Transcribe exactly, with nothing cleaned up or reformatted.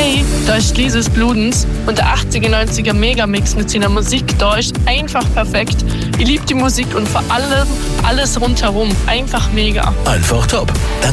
Hey, da ist Lises Bludens und der achtziger, neunziger Megamix mit seiner Musik da ist einfach perfekt. Ich liebe die Musik und vor allem alles rundherum. Einfach mega. Einfach top. Dann